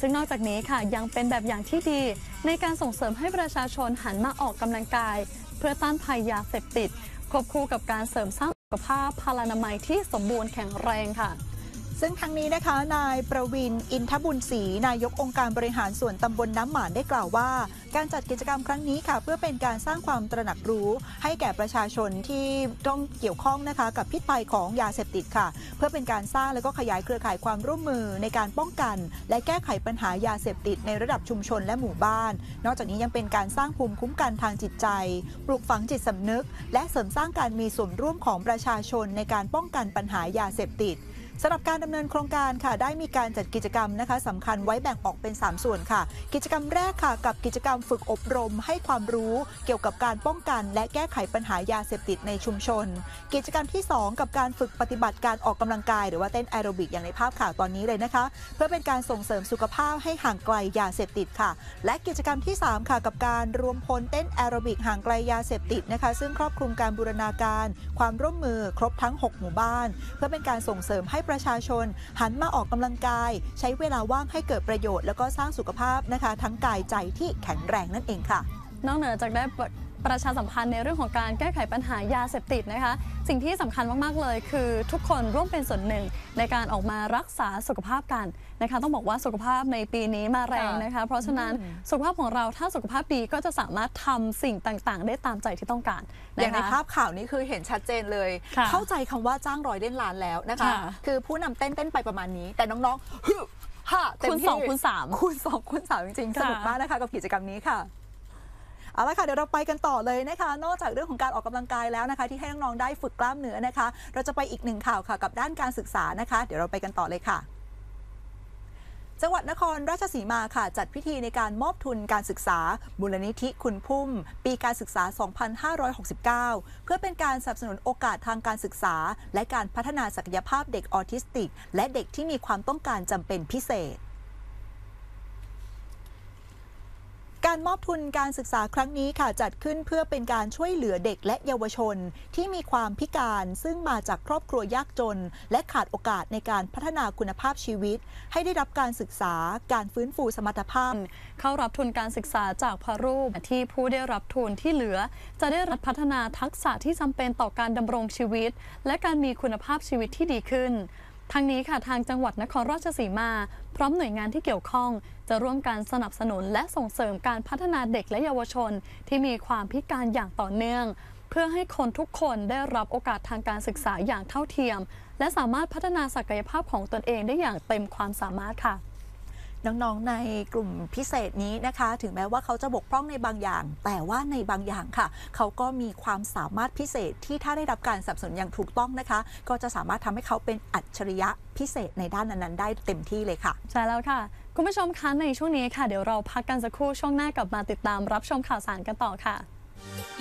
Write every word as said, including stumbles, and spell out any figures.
ซึ่งนอกจากนี้ค่ะยังเป็นแบบอย่างที่ดีในการส่งเสริมให้ประชาชนหันมาออกกำลังกายเพื่อต้านภัยยาเสพติดควบคู่กับการเสริมสร้างสุขภาพพลานามัยที่สมบูรณ์แข็งแรงค่ะซึ่งทั้งนี้นะคะนายประวินอินทบุญศรีนายกองค์การบริหารส่วนตำบลน้ำหมานได้กล่าวว่าการจัดกิจกรรมครั้งนี้ค่ะเพื่อเป็นการสร้างความตระหนักรู้ให้แก่ประชาชนที่ต้องเกี่ยวข้องนะคะกับพิษภัยของยาเสพติดค่ะเพื่อเป็นการสร้างและก็ขยายเครือข่ายความร่วมมือในการป้องกันและแก้ไขปัญหายาเสพติดในระดับชุมชนและหมู่บ้านนอกจากนี้ยังเป็นการสร้างภูมิคุ้มกันทางจิตใจปลูกฝังจิตสำนึกและเสริมสร้างการมีส่วนร่วมของประชาชนในการป้องกันปัญหายาเสพติดสำหรับการดำเนินโครงการค่ะได้มีการจัดกิจกรรมนะคะสำคัญไว้แบ่งออกเป็นสามส่วนค่ะกิจกรรมแรกค่ะกับกิจกรรมฝึกอบรมให้ความรู้เกี่ยวกับการป้องกันและแก้ไขปัญหายาเสพติดในชุมชนกิจกรรมที่สองกับการฝึกปฏิบัติการออกกำลังกายหรือว่าเต้นแอโรบิกอย่างในภาพข่าวตอนนี้เลยนะคะเพื่อเป็นการส่งเสริมสุขภาพให้ห่างไกลยาเสพติดค่ะและกิจกรรมที่สามค่ะกับการรวมพลเต้นแอโรบิกห่างไกลยาเสพติดนะคะซึ่งครอบคลุมการบูรณาการความร่วมมือครบทั้งหกหมู่บ้านเพื่อเป็นการส่งเสริมให้ประชาชนหันมาออกกำลังกายใช้เวลาว่างให้เกิดประโยชน์แล้วก็สร้างสุขภาพนะคะทั้งกายใจที่แข็งแรงนั่นเองค่ะนอกเหนือจากได้ประชาสัมพันธ์ในเรื่องของการแก้ไขปัญหายาเสพติดนะคะสิ่งที่สำคัญมากๆเลยคือทุกคนร่วมเป็นส่วนหนึ่งในการออกมารักษาสุขภาพกันนะคะต้องบอกว่าสุขภาพในปีนี้มาแรงนะคะเพราะฉะนั้นสุขภาพของเราถ้าสุขภาพดีก็จะสามารถทำสิ่งต่างๆได้ตามใจที่ต้องการอย่างในภาพข่าวนี้คือเห็นชัดเจนเลยเข้าใจคำว่าจ้างร้อยเล่นล้านแล้วนะคะคือผู้นำเต้นเต้นไปประมาณนี้แต่น้องๆฮึฮ่าคูณสองคูณสามคูณสองคูณสามจริงๆสนุกมากนะคะกับกิจกรรมนี้ค่ะเอาละค่ะเดี๋ยวเราไปกันต่อเลยนะคะนอกจากเรื่องของการออกกำลังกายแล้วนะคะที่ให้น้องๆได้ฝึกกล้ามเนื้อนะคะเราจะไปอีกหนึ่งข่าวค่ะกับด้านการศึกษานะคะเดี๋ยวเราไปกันต่อเลยค่ะจังหวัดนครราชสีมาค่ะจัดพิธีในการมอบทุนการศึกษามูลนิธิคุณพุ่มปีการศึกษา สองพันห้าร้อยหกสิบเก้า เพื่อเป็นการสนับสนุนโอกาสทางการศึกษาและการพัฒนาศักยภาพเด็กออทิสติกและเด็กที่มีความต้องการจำเป็นพิเศษการมอบทุนการศึกษาครั้งนี้ค่ะจัดขึ้นเพื่อเป็นการช่วยเหลือเด็กและเยาวชนที่มีความพิการซึ่งมาจากครอบครัวยากจนและขาดโอกาสในการพัฒนาคุณภาพชีวิตให้ได้รับการศึกษาการฟื้นฟูสมรรถภาพเข้ารับทุนการศึกษาจากพระรูปที่ผู้ได้รับทุนที่เหลือจะได้รับพัฒนาทักษะที่จำเป็นต่อการดำรงชีวิตและการมีคุณภาพชีวิตที่ดีขึ้นทั้งนี้ค่ะทางจังหวัดนครราชสีมาพร้อมหน่วยงานที่เกี่ยวข้องจะร่วมกันสนับสนุนและส่งเสริมการพัฒนาเด็กและเยาวชนที่มีความพิการอย่างต่อเนื่องเพื่อให้คนทุกคนได้รับโอกาสทางการศึกษาอย่างเท่าเทียมและสามารถพัฒนาศักยภาพของตนเองได้อย่างเต็มความสามารถค่ะน้องๆในกลุ่มพิเศษนี้นะคะถึงแม้ว่าเขาจะบกพร่องในบางอย่างแต่ว่าในบางอย่างค่ะเขาก็มีความสามารถพิเศษที่ถ้าได้รับการสนับสนุนอย่างถูกต้องนะคะก็จะสามารถทำให้เขาเป็นอัจฉริยะพิเศษในด้านนั้นๆได้เต็มที่เลยค่ะใช่แล้วค่ะคุณผู้ชมคะในช่วงนี้ค่ะเดี๋ยวเราพักกันสักครู่ช่วงหน้ากลับมาติดตามรับชมข่าวสารกันต่อค่ะ